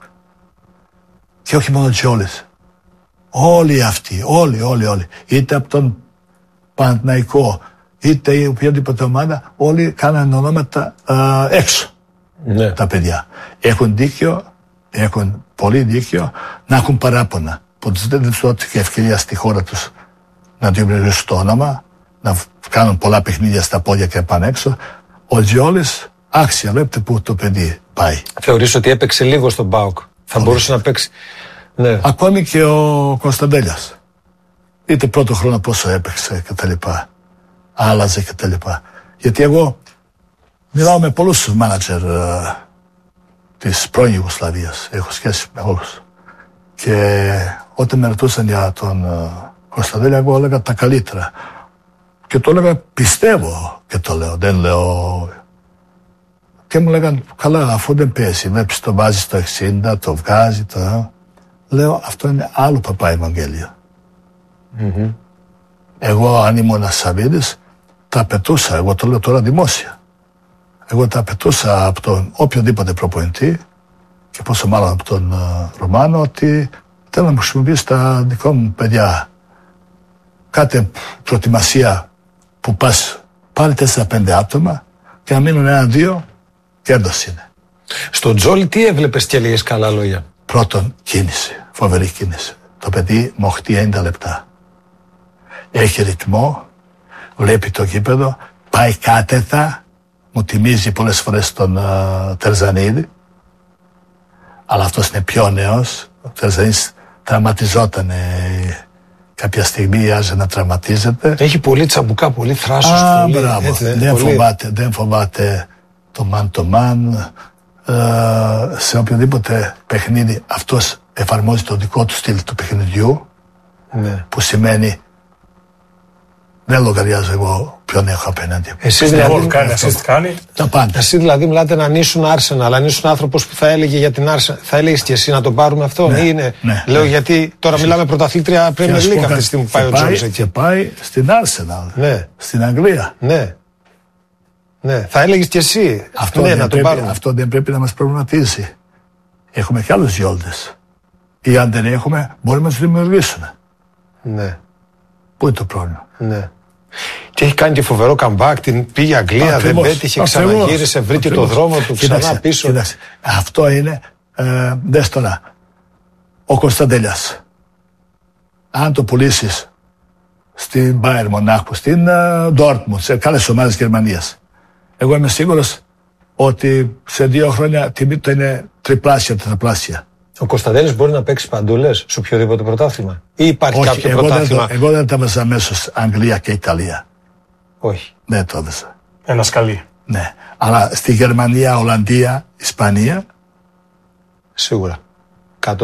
Και όχι μόνο ο Τζιόλης. Όλοι αυτοί, όλοι. Είτε από τον Παναθηναϊκό, είτε η οποιαδήποτε ομάδα, όλοι κάνανε ονόματα έξω. Ναι. Τα παιδιά. Έχουν δίκιο, έχουν πολύ δίκιο να έχουν παράπονα. Που δεν τους δόθηκε ευκαιρία στη χώρα τους να δημιουργήσουν το όνομα, να κάνουν πολλά παιχνίδια στα πόδια και πάνε έξω. Ο Τζιόλης άξια, βλέπετε που το παιδί πάει. Θεωρείς ότι έπαιξε λίγο στον ΠΑΟΚ. Θα μπορούσε να παίξει. Ναι. Ακόμη και ο Κωνσταντέλιας. Είτε πρώτο χρόνο πόσο έπαιξε και τα λοιπά. Άλλαζε και τα λοιπά. Γιατί εγώ μιλάω με πολλούς μάνατζερ της πρώην Ιουγκοσλαβίας. Έχω σχέση με όλους. Και όταν με ρωτούσαν για τον Κωνσταντέλια, εγώ έλεγα τα καλύτερα. Και το έλεγα πιστεύω και το λέω, δεν λέω. Και μου λέγαν καλά, αφού δεν πέσει, βλέπεις το βάζει στο 60, το βγάζει, το. Λέω αυτό είναι άλλο παπά Ευαγγέλιο. Mm-hmm. Εγώ αν ήμουν Σαββίδης τα απαιτούσα, εγώ το λέω τώρα δημόσια. Εγώ τα απαιτούσα από τον οποιοδήποτε προπονητή και πόσο μάλλον από τον Ρωμάνο ότι θέλω να μου χρησιμοποιήσει τα δικά μου παιδιά. Κάτι προετοιμασία που πας πάρει 4-5 άτομα και να μείνουν 1-2 κέρδος είναι. Στον Τζόλι τι έβλεπες και έλεγες καλά λόγια? Πρώτον κίνηση, φοβερή κίνηση. Το παιδί μοχτεί 90 λεπτά. Έχει ρυθμό, βλέπει το γήπεδο, πάει κάθετα, μου θυμίζει πολλές φορές τον Τερζανίδη, αλλά αυτός είναι πιο νέος. Ο Τερζανίδης τραυματιζόταν κάποια στιγμή, άρχισε να τραυματίζεται. Έχει πολύ τσαμπουκά, πολύ θράσος. Μπράβο. Έτσι, δεν φοβάται το man. Σε οποιοδήποτε παιχνίδι αυτός εφαρμόζει το δικό του στυλ του παιχνιδιού, ναι. Που σημαίνει δεν λογαριάζω εγώ ποιον έχω απέναντι. Εσείς δηλαδή κάνει. Τα πάντα. Εσύ δηλαδή μιλάτε να νήσουν Arsenal, αλλά αν ήσουν άνθρωπος που θα έλεγε για την Arsenal, θα έλεγες και εσύ να τον πάρουμε αυτό? Ναι, είναι. Ναι, λέω γιατί τώρα μιλάμε πρωταθλήτρια Premier League αυτή τη στιγμή που πάει ο Τζόλις εκεί. Και πάει στην Arsenal, ναι. Στην Αγγλία. Ναι. Ναι, θα έλεγες και εσύ. Αυτό, ναι, να τον πάρουμε. Αυτό δεν πρέπει να μας προβληματίσει. Έχουμε και άλλους Γιόλτες. Ή αν δεν έχουμε, μπορούμε να τους δημιουργήσουμε. Ναι. Πού είναι το πρόβλημα? Ναι. Και έχει κάνει και φοβερό comeback, την πήγε Αγγλία, ακριβώς, δεν πέτυχε, ξαναγύρισε, βρήκε το δρόμο του ξανά πίσω. Κοίταξε. Αυτό είναι, δες τώρα, ο Κωνσταντέλιας. Αν το πουλήσεις στην Bayern Μονάχου, στην Dortmund, σε καλές ομάδες Γερμανίας, εγώ είμαι σίγουρος ότι σε 2 χρόνια τιμή του είναι τριπλάσια, τετραπλάσια. Ο Κωνσταντέλης μπορεί να παίξει παντού, λες, σε οποιοδήποτε πρωτάθλημα? Ή υπάρχει όχι, κάποιο πρωτάθλημα? Εγώ δεν τα βάζα αμέσως Αγγλία και Ιταλία. Όχι. Δεν το έδωσα. Ένα σκαλί. Ναι. Αλλά στη Γερμανία, Ολλανδία, Ισπανία. Σίγουρα. 100%.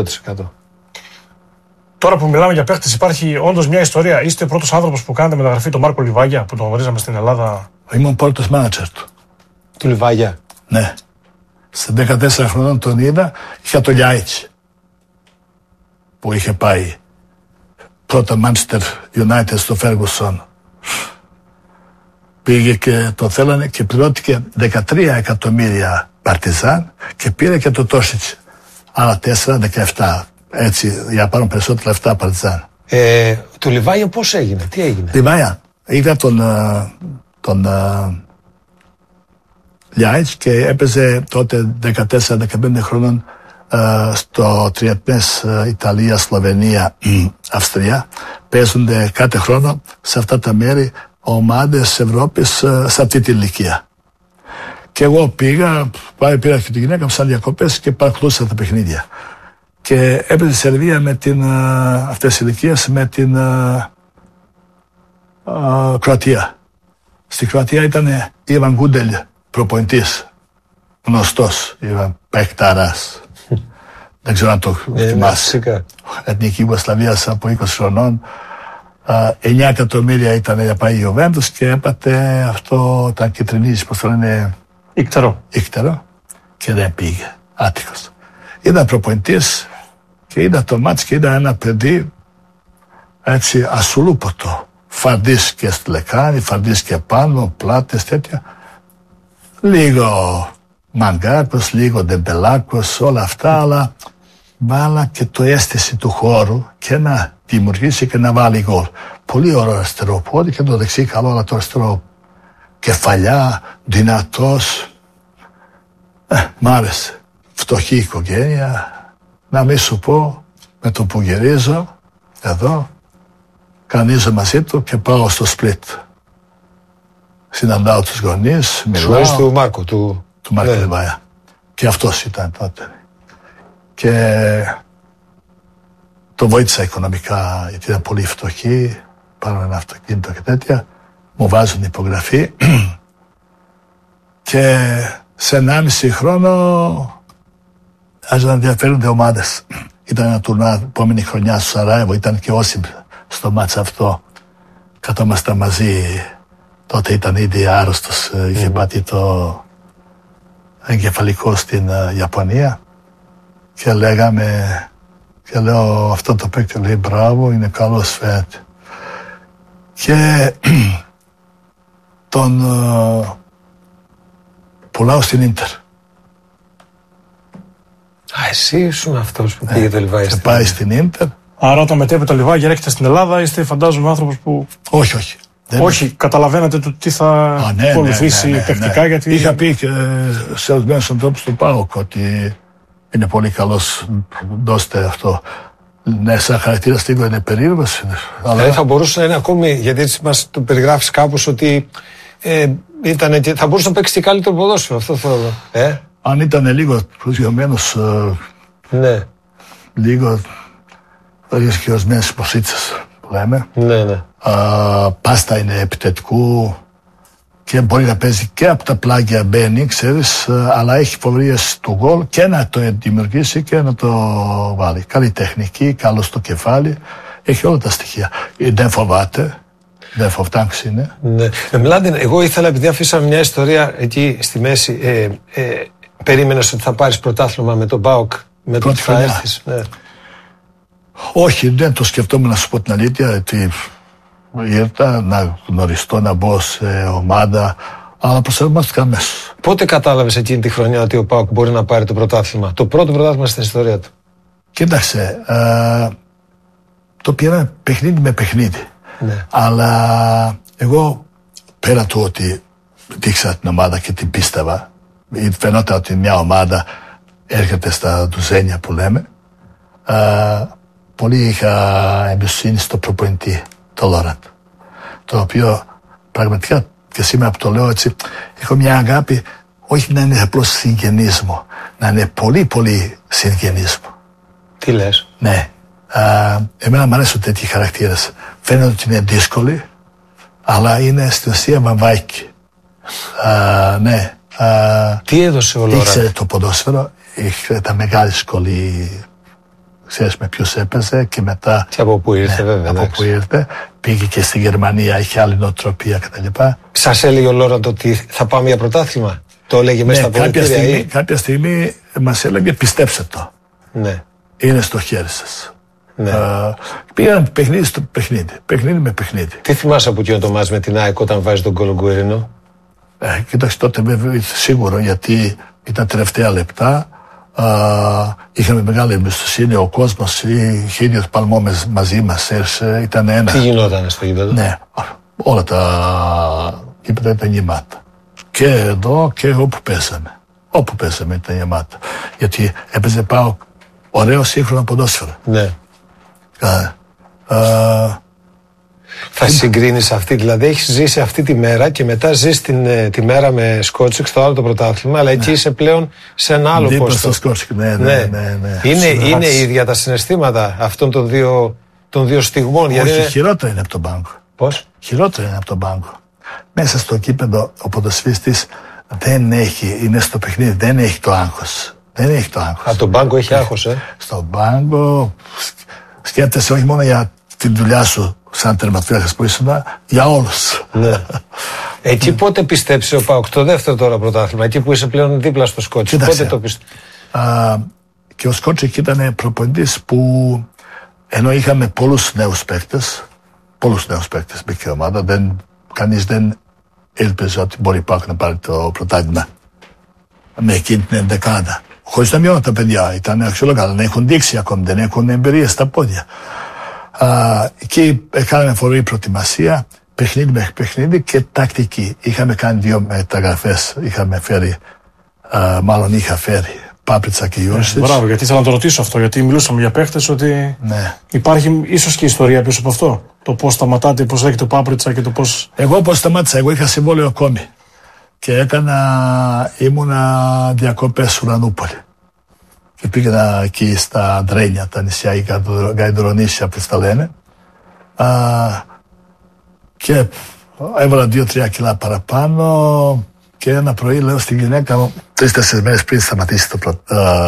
Τώρα που μιλάμε για παίχτες, υπάρχει όντως μια ιστορία. Είστε ο πρώτος άνθρωπος που κάνετε μεταγραφή, τον Μάρκο Λιβάγια, που τον γνωρίζαμε στην Ελλάδα. Ήμουν πρώτος μάνατζερ του. Του Λιβάγια? Ναι. Σε 14 χρονών τον είδα, είχα το Λιάιτσι που είχε πάει πρώτα Manchester United στο Ferguson. Πήγε και το θέλανε και πληρώθηκε 13 εκατομμύρια Παρτιζάν και πήρε και το Τόσιτς. Άλλα 4-17. Έτσι, για να πάρουν περισσότερα λεφτά Παρτιζάν. Του Λιβάγια πώς έγινε, τι έγινε? Λιβάγια, είδα τον Λιάιτς και έπαιζε τότε 14-15 χρόνων στο τριετές Ιταλία, Σλοβενία, Αυστρία. Παίζονται κάθε χρόνο σε αυτά τα μέρη ομάδες Ευρώπης σε αυτή την ηλικία. Και εγώ πήγα, πήρα και τη γυναίκα μου σαν διακοπές και παρακολούθησα τα παιχνίδια. Και έπαιζε η Σερβία με αυτές τις ηλικίες με την Κροατία. Στη Κροατία ήταν Ιβαν Γκούντελ προπονητής, γνωστός, Ιβαν Παικταράς. Δεν ξέρω αν το θυμάσαι. Εθνική Ιουγκοσλαβίας από 20 χρονών. 9 εκατομμύρια ήταν για πάει η Ιουβέντους και έπατε αυτό, ήταν κυτρινίζει, πώς το λένε, Ίκτερο, και δεν πήγε, άτυχος. Ήταν προπονητής και είδα το μάτς και είδα ένα παιδί έτσι ασουλούποτο. Φαρδίσκε στο λεκάνη, φαρδίσκε πάνω, πλάτες, τέτοια. Λίγο μαγκάκος, λίγο ντεμπελάκος, όλα αυτά, αλλά και το αίσθηση του χώρου και να δημιουργήσει και να βάλει γκολ. Πολύ ωραίο αριστερό πόδι και το δεξί καλό, αλλά το αριστερό κεφαλιά, δυνατός. Μ' άρεσε. Φτωχή οικογένεια. Να μην σου πω, με το που γυρίζω εδώ, κανίζω μαζί του και πάω στο Σπλίτ. Συναντάω τους γονείς, μιλάω. Σου του Μάρκο, του Μάρκο Λιβάια. Και αυτός ήταν τότε. Και το βοήθησα οικονομικά, γιατί ήταν πολύ φτωχοί, πάρουν ένα αυτοκίνητο και τέτοια. Μου βάζουν υπογραφή και σε 1,5 χρόνο άρχισαν να ενδιαφέρονται ομάδες. Ήταν ένα τουρνουά επόμενη χρονιά στο Σαράγεβο, ήταν και όσοι στο μάτς αυτό. Καθόμασταν μαζί, τότε ήταν ήδη άρρωστος, είχε πάθει το εγκεφαλικό στην Ιαπωνία και και λέω αυτό το παίκτη, λέει μπράβο, είναι καλός φαίνεται. Και τον πουλάω στην Ίντερ. Εσύ ήσουν αυτός που πήγε το Λιβάι και πάει στην Ίντερ. Άρα όταν μετέπειτα το Λιβάι έρχεται στην Ελλάδα, είστε φαντάζομαι άνθρωπος που... Όχι. Όχι, καταλαβαίνετε το τι θα ακολουθήσει παικτικά, γιατί... Είχα πει και σε ορισμένους ανθρώπους του ΠΑΟΚ ότι είναι πολύ καλός, δώστε αυτό. Ναι, σαν χαρακτήρα λίγο είναι περίεργος. Αλλά θα μπορούσε να είναι ακόμη, γιατί έτσι μας το περιγράφεις κάπως ότι θα μπορούσε να παίξει και καλύτερο ποδόσφαιρο, αυτό θέλω. Αν ήταν λίγο προσγειωμένος, ναι. Λίγο και ορισμένες υποσίτσες που λέμε. Ναι. Πάστα είναι επιθετικού και μπορεί να παίζει και από τα πλάγια μπαίνει, ξέρεις, αλλά έχει φοβερίες του γκολ και να το δημιουργήσει και να το βάλει. Καλή τεχνική, καλό στο κεφάλι, έχει όλα τα στοιχεία. Δεν φοβάται, δεν φοβτάξει είναι. Ναι. Μλάντιν, εγώ ήθελα, επειδή αφήσαμε μια ιστορία εκεί στη μέση, περίμενες ότι θα πάρεις πρωτάθλημα με τον ΠΑΟΚ, με το ότι θα έρθεις. Ναι. Όχι, δεν το σκεφτόμουν, να σου πω την αλήθεια, ότι ήρθα να γνωριστώ, να μπω σε ομάδα, αλλά προσαρμόστηκα αμέσως. Πότε κατάλαβες εκείνη τη χρονιά ότι ο ΠΑΟΚ μπορεί να πάρει το πρωτάθλημα, το πρώτο πρωτάθλημα στην ιστορία του? Κοίταξε, το πήραμε παιχνίδι με παιχνίδι. Ναι. Αλλά εγώ, πέρα του ότι δείξα την ομάδα και την πίστευα, φαινόταν ότι μια ομάδα έρχεται στα ντουζένια που λέμε, πολύ είχα εμπιστοσύνη στο προπονητή, το Λόραντ, το οποίο πραγματικά και σήμερα που το λέω έτσι, έχω μια αγάπη, όχι να είναι απλώς συγγενής μου, να είναι πολύ πολύ συγγενής μου. Τι λες? Ναι. Εμένα μου αρέσουν τέτοιοι χαρακτήρες. Φαίνεται ότι είναι δύσκολοι, αλλά είναι στην ουσία βαμβάκι. Ναι. Τι έδωσε ο Λόραντ? Ήξερε το ποδόσφαιρο, ήταν μεγάλη σχολή. Ξέρεις με ποιους έπαιζε και μετά. Και από πού ήρθε, ναι, βέβαια. Από πού ήρθε. Πήγε και στη Γερμανία, είχε άλλη νοοτροπία κτλ. Σας έλεγε ο Λόραντ ότι θα πάμε για πρωτάθλημα? Το έλεγε μέσα στα πολιτήρια? Κάποια στιγμή μας έλεγε πιστέψτε το. Ναι. Είναι στο χέρι σας. Ναι. Πήγαν παιχνίδι στο παιχνίδι. Παιχνίδι με παιχνίδι. Τι θυμάσαι από εκείνο το μάτς με την ΑΕΚ όταν βάζει τον γκολ ο Γκουερίνο? Κοίταξε, τότε βέβαια σίγουρο, γιατί ήταν τελευταία λεπτά. Είχαμε μεγάλη εμπιστοσύνη, ο κόσμος, η χίλιος παλμό μαζί μας έρσε, ήταν ένα. Τι γινόταν στο γήπεδο? Ναι, όλα τα γήπεδα ήταν γεμάτα. Και εδώ και όπου παίζαμε. Όπου παίζαμε ήταν γεμάτα. Γιατί έπαιζε πάω ωραίο σύγχρονο ποδόσφαιρο. Ναι. Θα συγκρίνεις αυτή, δηλαδή έχεις ζήσει αυτή τη μέρα και μετά ζεις τη μέρα με Σκότσικ στο άλλο το πρωτάθλημα, αλλά εκεί είσαι πλέον σε ένα άλλο πόστο. Δίπλα στο Σκότσικ, ναι. Είναι ίδια τα συναισθήματα αυτών των δύο στιγμών? Όχι, χειρότερα είναι από τον πάγκο. Πώς? Χειρότερα είναι από τον πάγκο. Μέσα στο κήπεδο ο ποδοσφαιριστής είναι στο παιχνίδι, δεν έχει το άγχος. Δεν έχει το άγχος. Α, τον πάγκο έχει άγχος, Στον πάγκο σκέφτεσαι όχι μόνο για την δουλειά σου σαν τερματοφύλακας που ήσουν, για όλους. Ναι. Εκεί πότε πιστέψει ο ΠΑΟΚ, το δεύτερο τώρα πρωτάθλημα, εκεί που είσαι πλέον δίπλα στο Σκότσι, πότε το πιστέψει? Και ο Σκότσικ ήταν προπονητής που ενώ είχαμε πολλούς νέους παίκτες μπήκε η ομάδα, κανείς δεν έλπιζε ότι μπορεί ΠΑΟΚ να πάρει το πρωτάθλημα με εκείνη την ενδεκάδα. Χωρίς να μειώνω τα παιδιά, ήταν αξιόλογα, δεν έχουν δείξει ακόμη, δεν έχουν εμπειρία στα πόδια. Εκεί κάναμε φορή προετοιμασία, παιχνίδι μέχρι παιχνίδι και τακτική. Είχαμε κάνει 2 μεταγραφές, είχα φέρει Πάπριτσα και Γιούρσιτς. Μπράβο, γιατί ήθελα να το ρωτήσω αυτό, γιατί μιλούσαμε για παίχτες ότι υπάρχει ίσως και ιστορία πίσω από αυτό. Το πώς σταματάτε, πώς έχετε το Πάπριτσα και το πώς. Εγώ πώς σταμάτησα, εγώ είχα συμβόλαιο ακόμη και ήμουνα διακοπές Ουρανούπολη. Και πήγαινα εκεί στα Αντρένια, τα νησιά, η Γαϊδρονήσια που τα λένε. Και έβαλα 2-3 κιλά παραπάνω και ένα πρωί λέω στην γυναίκα μου, 3-4 μέρες πριν σταματήσει το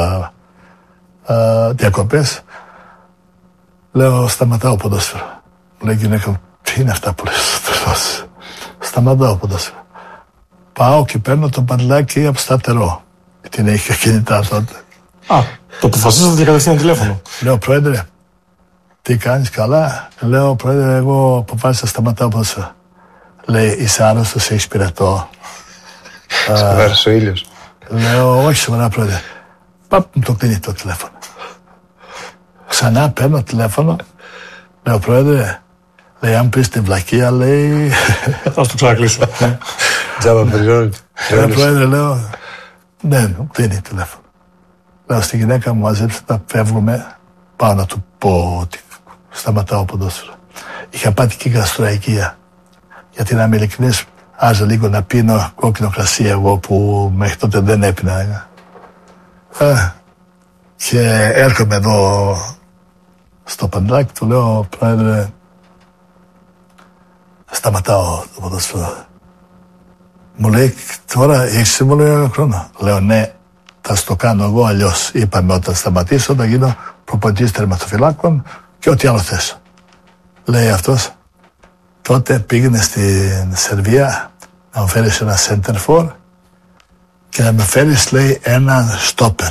διακοπές, λέω σταματάω ποδόσφαιρο. Μου λέει η γυναίκα μου, τι είναι αυτά που λες? Σταματάω ποδόσφαιρο. Πάω και παίρνω το παντλάκι από στατερό. Την έχει κινητά τότε. Το αποφασίσατε και κατευθείαν τηλέφωνο. Λέω, Πρόεδρε, τι κάνεις, καλά? Λέω, Πρόεδρε, εγώ αποφάσισα να σταματάω ποδόσφαιρο. Λέει, είσαι άρρωστος, έχεις πυρετό? Σκουβάρεις ο ήλιος. Λέω, όχι σοβαρά, Πρόεδρε. Μου το κλείνει το τηλέφωνο. Ξανά παίρνω τηλέφωνο. Λέω, Πρόεδρε, λέει, αν πεις την βλακεία, λέει. Θα σου το ξανακλείσω. Τζάμπα περιώνει. Πρόεδρε, λέω, δεν μου κλείνει τηλέφωνο. Λέω στη γυναίκα μου, μαζέψτε τα, φεύγουμε, πάω να του πω ότι σταματάω ποδόσφαιρο. Είχα πάθει και γαστροαγγεία. Γιατί να είμαι ειλικρινής, άζα λίγο να πίνω κόκκινο κρασί εγώ που μέχρι τότε δεν έπινα. Και έρχομαι εδώ στο παντράκι, του λέω, Πρόεδρε, σταματάω το ποδόσφαιρο. Μου λέει, τώρα έχεις συμβόλαιο για χρόνο? Λέω, ναι. Θα στο κάνω εγώ αλλιώς. Είπαμε όταν σταματήσω θα γίνω προπονητής τερματοφυλάκων και ό,τι άλλο θες. Λέει αυτός. Τότε πήγαινε στην Σερβία να μου φέρεις ένα center for και να με φέρεις, λέει, ένα στόπερ.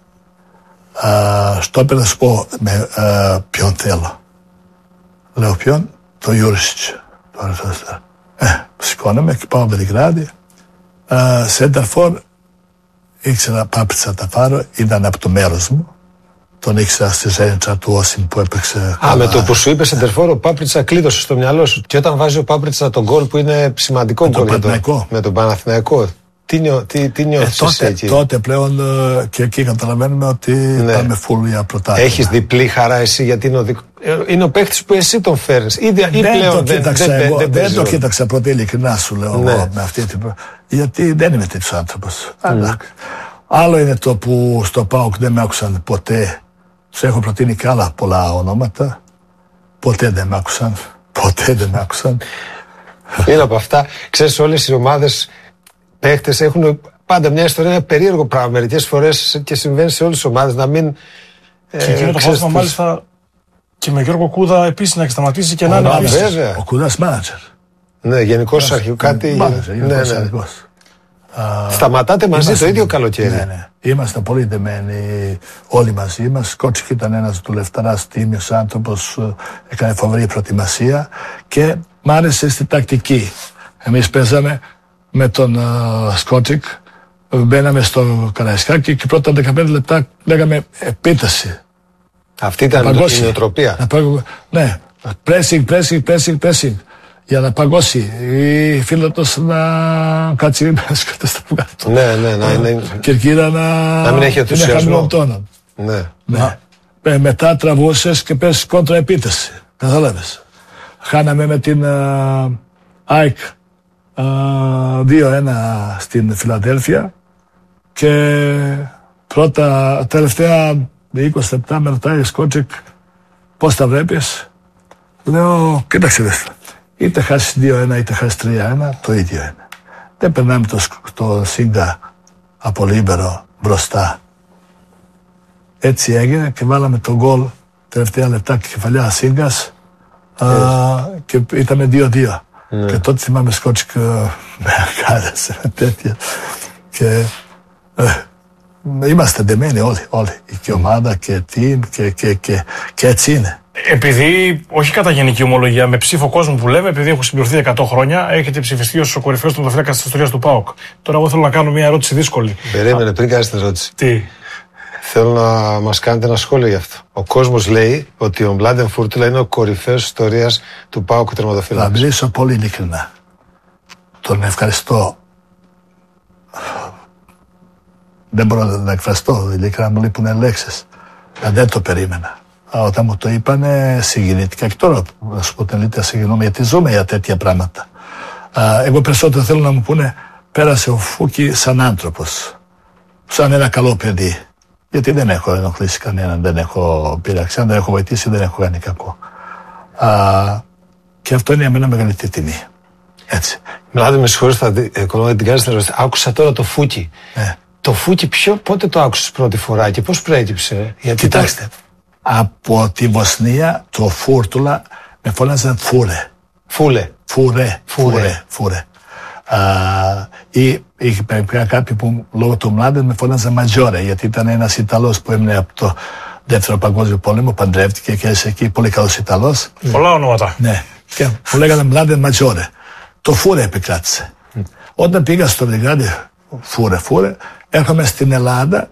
Στόπερ να σου πω ποιον θέλω. Λέω ποιον? Το Γιούρσιτς. Σηκώνομαι και πάω Βελιγράδι. Center for. Ήξερα Πάπριτσα τα φάρω, ήταν από το μέρος μου. Τον ήξερα στη Ζένιτσα του Όσιμ που έπαιξε. Με το που σου είπε σεντερφόρ, ο Πάπριτσα κλείδωσε στο μυαλό σου. Και όταν βάζει ο Πάπριτσα τον γκολ που είναι σημαντικό γκολ με τον Παναθηναϊκό, τι νιώθεις εσύ εκεί? Τότε πλέον και εκεί καταλαβαίνουμε ότι πάμε φουλ για πρωτάθλημα. Έχεις διπλή χαρά εσύ γιατί είναι ο παίχτης που εσύ τον φέρνεις? Δεν το κοίταξα πρώτα, ειλικρινά σου λέω με αυτή την. Γιατί δεν είμαι τέτοιος άνθρωπος. Άλλο είναι το που στο ΠΑΟΚ δεν με άκουσαν ποτέ. Τους έχω προτείνει και άλλα πολλά ονόματα. Ποτέ δεν με άκουσαν. Είναι από αυτά. Ξέρεις, όλες οι ομάδες παίχτες έχουν πάντα μια ιστορία, ένα περίεργο πράγμα. Μερικές φορές και συμβαίνει σε όλες τις ομάδες να μην. Και εκείνο το φάσμα μάλιστα και με Γιώργο Κούδα επίσης να έχει σταματήσει και να είναι επίσης. Ο Κούδας μάνατζερ. Ναι, γενικός αρχηγός κάτι. Σταματάτε μαζί το ίδιο καλοκαίρι. Ναι. Είμαστε πολύ δεμένοι όλοι μαζί μας. Σκότσικ ήταν ένας δουλευταράς, τίμιος άνθρωπος, έκανε φοβερή προετοιμασία και μ' άρεσε στη τακτική. Εμείς παίζαμε με τον Σκότσικ, μπαίναμε στο Καραϊσκάκι και πρώτα 15 λεπτά λέγαμε επίταση. Αυτή ήταν η νοοτροπία. Ναι, pressing. Για να παγώσει η φίλατος να κάτσει μέσα στα πουκάτω. Ναι. Κερκύρα να μην έχει ενθουσιασμό. Ναι. Μετά τραβούσες και πες κόντρα επίθεση. Κατάλαβες. Χάναμε με την ΑΕΚ 2-1 στην Φιλαδέλφια και τελευταία 20 λεπτά με ρωτάει Σκότσικ πώς τα βλέπεις. Λέω, κοίταξε δες. είτε χάσει 2-1 είτε χάσει 3-1, το ίδιο είναι. Δεν περνάμε το Σίγκα από λίμπερο μπροστά. Έτσι έγινε και βάλαμε τον γκολ τελευταία λεπτά και κεφαλιά Σίγκας και ήταν 2-2. Και τότε θυμάμαι σκότσικα με αγκάλες, τέτοια. Και είμαστε δεμένοι όλοι. Και ομάδα και team και έτσι είναι. Επειδή, όχι κατά γενική ομολογία, με ψήφο κόσμου που λέμε, επειδή έχω συμπληρωθεί 100 χρόνια, έχετε ψηφιστεί ως ο κορυφαίος τερματοφύλακας της ιστορίας του ΠΑΟΚ. Τώρα, εγώ θέλω να κάνω μια ερώτηση δύσκολη. Περίμενε, πριν κάνεις την ερώτηση. Τι? Θέλω να μας κάνετε ένα σχόλιο γι' αυτό. Ο κόσμος λέει ότι ο Μλάντεν Φούρτουλα είναι ο κορυφαίος ιστορίας του ΠΑΟΚ τερματοφύλακα. Θα μιλήσω πολύ ειλικρινά. Τον ευχαριστώ. Δεν μπορώ να εκφραστώ, ειλικρινά μου λείπουν λέξεις. Δεν το περίμενα. Όταν μου το είπανε, συγκινήθηκα. Και τώρα, να σου πω την αλήθεια, συγγνώμη, γιατί ζούμε για τέτοια πράγματα. Εγώ περισσότερο θέλω να μου πούνε, πέρασε ο Φούκι σαν άνθρωπος. Σαν ένα καλό παιδί. Γιατί δεν έχω ενοχλήσει κανέναν, δεν έχω πειράξει, αν δεν έχω βοηθήσει, δεν έχω κάνει κακό. Και αυτό είναι για μένα μεγαλύτερη τιμή. Έτσι. Μιλάτε, με συγχωρείς, θα την κάνεις την ερώτηση. Άκουσα τώρα το Φούκι. Το Φούκι πότε το άκουσες πρώτη φορά και πώς προέκυψε? Κοιτάξτε, από τη Βοσνία το Φούρτουλα με φώναζαν Φούρε. Ή είχε κάποιοι που λόγω του Μλάντεν με φώναζαν Ματζόρε, γιατί ήταν ένας Ιταλός που έμεινε από το Δεύτερο Παγκόσμιο Πόλεμο, παντρεύτηκε και έζησε εκεί, πολύ καλός Ιταλός. Πολλά ονόματα. Ναι, και μου λέγανε Μλάντεν Ματζόρε. Το Φούρε επικράτησε. Όταν πήγα στο Βελιγράδι, Φούρε, έρχομαι στην Ελλάδα.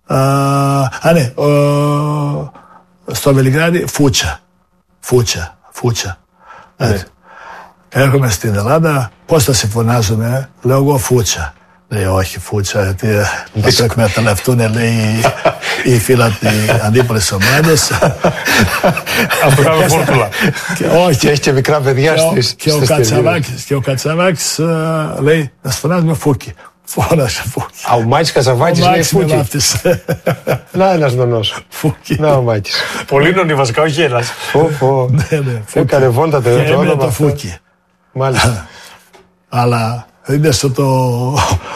Στο Βελιγράδι Φούτσα. Έρχομαι στην Ελλάδα, πώς θα συμφωνάζουμε, λέω εγώ Φούτσα. Λέει όχι Φούτσα, γιατί θα το εκμεταλλευτούν, λέει, οι φίλοι αντίπαλες ομάδες. Αυτό κάνω Φούρτουλα. Και έχει και μικρά παιδιά στις Και ο Κατσαβάκης λέει, να συμφωνάζουμε Φούκι. Φώνασε Φούκι. Ο Μάκης Κατσαβάκης λέει Φούκι. Να ένας νονός. Φούκι. Να ο Μάκης. Πολύ νονοί βασικά, όχι ένας. Έκανε βόλτα το όνομα. Το Φούκι. Μάλιστα. Αλλά είναι στο το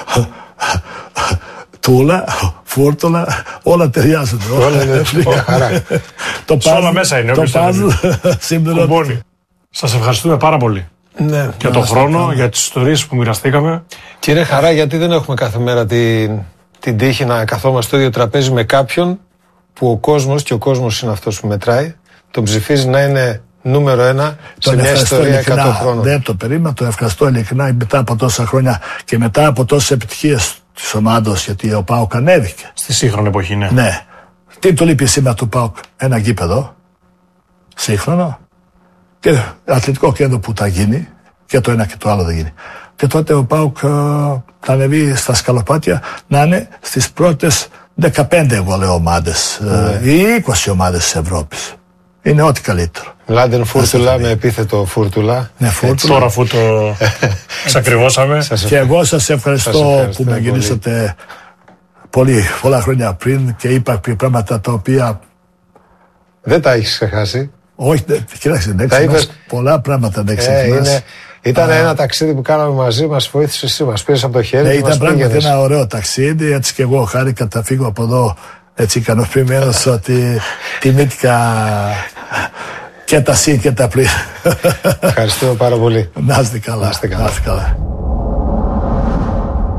Τούλα, Φούρτουλα, όλα ταιριάζουν. Όλα είναι μια χαρά. Σε όλα μέσα είναι. Το παζλ συμπληρώνει. Σας ευχαριστούμε πάρα πολύ. Ναι, για τον χρόνο, για τις ιστορίες που μοιραστήκαμε. Και είναι χαρά γιατί δεν έχουμε κάθε μέρα την τύχη να καθόμαστε στο ίδιο τραπέζι με κάποιον που ο κόσμος, και ο κόσμος είναι αυτός που μετράει, τον ψηφίζει να είναι νούμερο 1 σε μια ιστορία 100 χρόνων. Δεν το περίμενα, το ευχαριστώ ειλικρινά μετά από τόσα χρόνια και μετά από τόσες επιτυχίες της ομάδας, γιατί ο ΠΑΟΚ ανέβηκε. Στη σύγχρονη εποχή, ναι. Ναι. Τι του λείπει σήμερα του ΠΑΟΚ? Ένα γήπεδο σύγχρονο και αθλητικό κέντρο που θα γίνει, και το ένα και το άλλο θα γίνει. Και τότε ο ΠΑΟΚ θα ανεβεί στα σκαλοπάτια να είναι στις πρώτες 15 εγώ λέω ομάδες ή 20 ομάδες της Ευρώπης. Είναι ό,τι καλύτερο. Μλάντεν Φούρτουλα με επίθετο Φούρτουλα. Ναι, Φούρτουλα. Τώρα αφού το εξακριβώσαμε. Και εγώ σας ευχαριστώ που με γυρίσατε πολλά χρόνια πριν και είπα πράγματα τα οποία... Δεν τα έχεις ξεχάσει. Όχι, κοιτάξτε, δεν ξεχάσει. Πολλά πράγματα δεν ξεχνάς. Ήταν ένα ταξίδι που κάναμε μαζί, μας βοήθησε εσύ, μας πήρες από το χέρι. Ναι, ήταν πράγματι ένα ωραίο ταξίδι, έτσι και εγώ χάρηκα να φύγω από εδώ έτσι ικανοποιημένος ότι τιμήθηκα και τα συν και τα πλήν. Ευχαριστούμε πάρα πολύ. Να είστε καλά.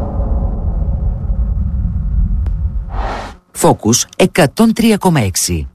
Focus 103,6.